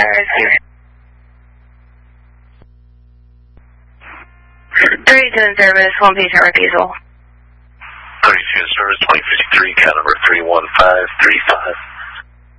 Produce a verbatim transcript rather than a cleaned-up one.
Rescue. thirty-two in service, one patient refusal. thirty-two in service, twenty fifty-three, count number three one five three five.